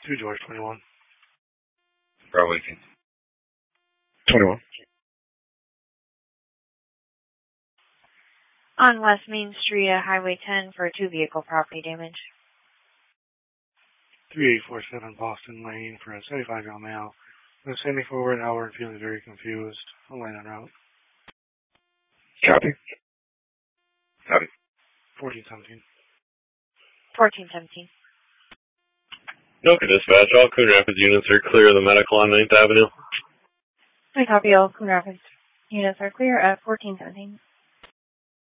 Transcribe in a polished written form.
2 George 21. Bravo 18. 21. On West Main Street at Highway 10 for 2 vehicle property damage. 3847 Boston Lane for a 75-year-old male. I'm standing for over an hour and feeling very confused. I'll line on route. Copy. Copy. 1417. 1417. Okay, dispatch. All Coon Rapids units are clear of the medical on 9th Avenue. I copy all Coon Rapids units are clear at 1417.